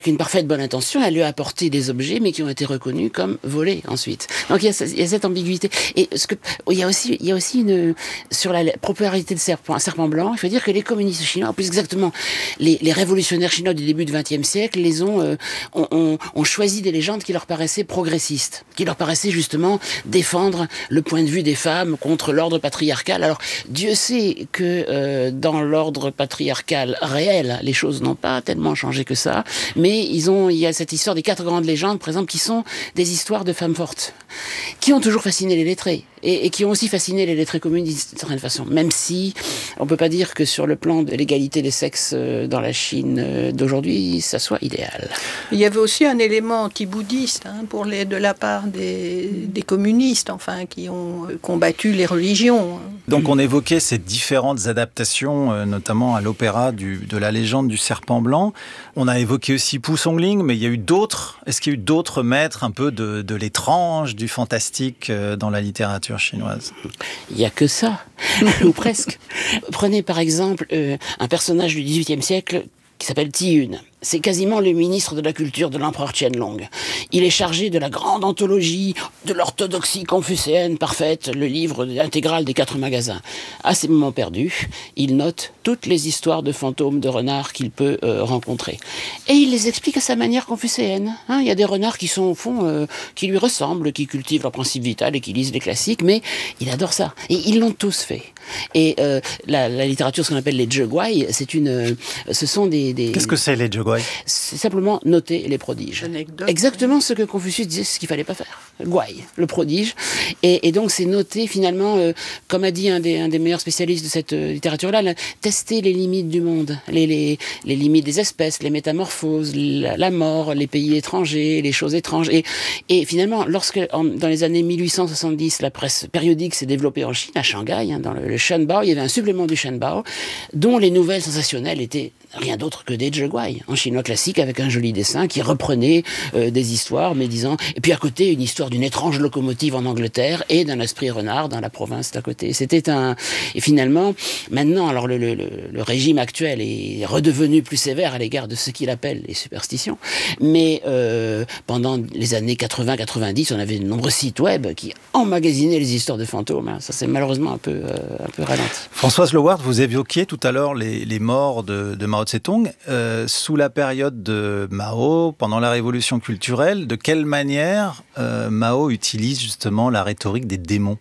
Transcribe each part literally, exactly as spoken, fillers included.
qu'une parfaite bonne intention, elle lui a apporté des objets, mais qui ont été reconnus comme volés ensuite. Donc il y a, il y a cette ambiguïté. Et ce que, il y a aussi, il y a aussi une, sur la popularité de serpent, serpent blanc, il faut dire que les communistes chinois, plus exactement, les, les révolutionnaires chinois du début du vingtième siècle, les ont, euh, ont, ont, ont choisi des légendes qui leur paraissaient progressistes, qui leur paraissaient justement défendre le point de vue des femmes contre l'ordre patriarcal. Alors, Dieu sait que euh, dans l'ordre patriarcal réel, les choses n'ont pas tellement changé que ça, mais ils ont, il y a cette histoire des quatre grandes légendes, par exemple, qui sont des histoires de femmes fortes, qui ont toujours fasciné les lettrés, et, et qui ont aussi fasciné les lettrés communistes d'une certaine façon, même si on peut pas dire que sur le plan de l'égalité des sexes dans la Chine d'aujourd'hui, ça soit idéal. Il y avait aussi un élément anti-bouddhiste hein, pour les, de la part des, des communistes, enfin, qui ont combattu les religions. Donc on évoquait ces différentes adaptations, euh, notamment à l'opéra du, de la légende du serpent blanc. On a évoqué aussi Pu Songling, mais il y a eu d'autres. Est-ce qu'il y a eu d'autres maîtres un peu de, de l'étrange, du fantastique euh, dans la littérature chinoise? Il n'y a que ça, ou presque. Prenez par exemple euh, un personnage du dix-huitième siècle qui s'appelle Ti Yun. C'est quasiment le ministre de la culture de l'empereur Qianlong. Il est chargé de la grande anthologie de l'orthodoxie confucéenne parfaite, le livre intégral des quatre magasins. À ses moments perdus, il note toutes les histoires de fantômes de renards qu'il peut euh, rencontrer. Et il les explique à sa manière confucéenne. Hein, il y a des renards qui sont au fond, euh, qui lui ressemblent, qui cultivent leur principe vital et qui lisent les classiques, mais il adore ça. Et ils l'ont tous fait. Et euh, la, la littérature, ce qu'on appelle les Zheguai, c'est une, euh, ce sont des, des... Qu'est-ce que c'est les Zheguai? C'est simplement noter les prodiges. Anecdote, exactement oui. Ce que Confucius disait, ce qu'il fallait pas faire. Guai, le prodige. Et, et donc c'est noter finalement, euh, comme a dit un des, un des meilleurs spécialistes de cette euh, littérature-là, là, tester les limites du monde, les, les, les limites des espèces, les métamorphoses, la, la mort, les pays étrangers, les choses étranges. Et, et finalement, lorsque en, dans les années mille huit cent soixante-dix, la presse périodique s'est développée en Chine, à Shanghai, hein, dans le, le Shenbao, il y avait un supplément du Shenbao, dont les nouvelles sensationnelles étaient rien d'autre que des Zheguai, en chinois classique, avec un joli dessin qui reprenait euh, des histoires, mais disant... Et puis à côté, une histoire d'une étrange locomotive en Angleterre et d'un esprit renard dans la province d'à côté. C'était un... Et finalement, maintenant, alors le, le, le régime actuel est redevenu plus sévère à l'égard de ce qu'il appelle les superstitions, mais euh, pendant les années quatre-vingts quatre-vingt-dix, on avait de nombreux sites web qui emmagasinaient les histoires de fantômes. Ça, c'est malheureusement un peu, euh, un peu ralenti. Françoise Leward, vous évoquiez tout à l'heure les, les morts de, de Mao Tse-tung. Euh, sous la période de Mao, pendant la révolution culturelle, de quelle manière euh, Mao utilise justement la rhétorique des démons?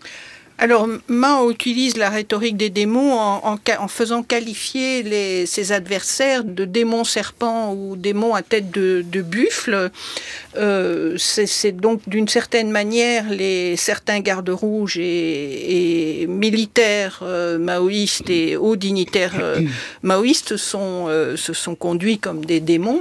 Alors, Mao utilise la rhétorique des démons en, en, en faisant qualifier les, ses adversaires de démons serpents ou démons à tête de, de buffle. Euh, c'est, c'est donc d'une certaine manière les, certains gardes rouges et, et militaires euh, maoïstes et hauts dignitaires euh, maoïstes sont, euh, se sont conduits comme des démons.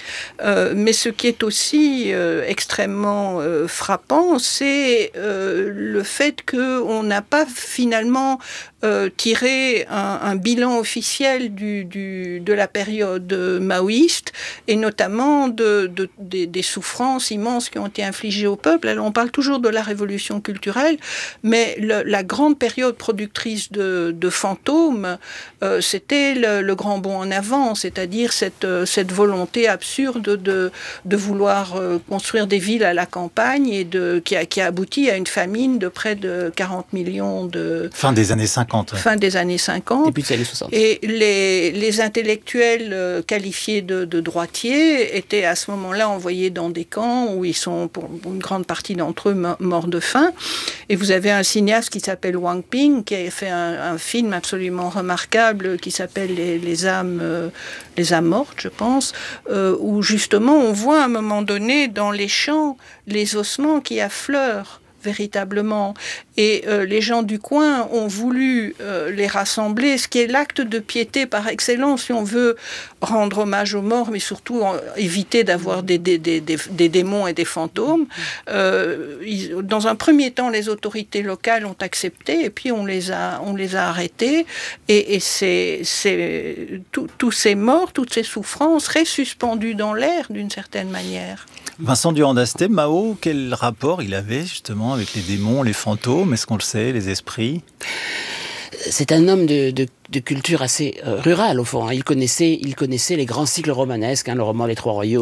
Euh, mais ce qui est aussi euh, extrêmement euh, frappant, c'est euh, le fait qu'on n'a pas finalement euh, tiré un, un bilan officiel du, du, de la période maoïste, et notamment de, de, de, des souffrances immenses qui ont été infligées au peuple. Alors on parle toujours de la révolution culturelle, mais le, la grande période productrice de, de fantômes, euh, c'était le, le grand bond en avant, c'est-à-dire cette, cette volonté absurde De, de, de vouloir euh, construire des villes à la campagne et de, qui, a, qui a abouti à une famine de près de quarante millions de... Fin des années cinquante. Ouais. Fin des années cinquante. Début des années soixante. Et les, les intellectuels euh, qualifiés de, de droitiers étaient à ce moment-là envoyés dans des camps où ils sont, pour une grande partie d'entre eux, morts de faim. Et vous avez un cinéaste qui s'appelle Wang Ping, qui a fait un, un film absolument remarquable qui s'appelle Les, les âmes... Euh, les âmes mortes, je pense, euh, où justement on voit à un moment donné dans les champs les ossements qui affleurent véritablement. Et euh, les gens du coin ont voulu euh, les rassembler, ce qui est l'acte de piété par excellence, si on veut rendre hommage aux morts, mais surtout en, éviter d'avoir des, des, des, des, des démons et des fantômes. Euh, ils, dans un premier temps, les autorités locales ont accepté, et puis on les a, on les a arrêtés. Et, et c'est, c'est, tous ces morts, toutes ces souffrances, restent suspendues dans l'air d'une certaine manière. Vincent Durand-Dasté, Mao, quel rapport il avait justement avec les démons, les fantômes, est-ce qu'on le sait, les esprits ? C'est un homme de, de, de culture assez euh, rurale, au fond. Hein. Il connaissait, il connaissait les grands cycles romanesques, hein, le roman Les Trois Royaumes,